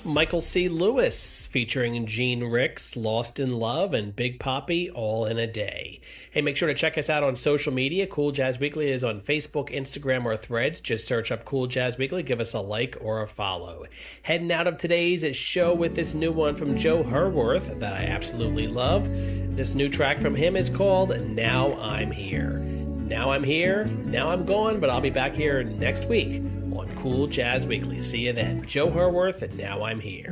Michael C. Lewis featuring Gene Ricks, Lost in Love, and Big Poppy, All in a Day. Hey, make sure to check us out on social media. Cool Jazz Weekly is on Facebook, Instagram, or Threads. Just search up Cool Jazz Weekly. Give us a like or a follow. Heading out of today's show with this new one from Joe Herworth that I absolutely love. This new track from him is called Now I'm Here. Now I'm here, now I'm gone, but I'll be back here next week on Cool Jazz Weekly. See you then. Joe Herworth, and Now I'm Here.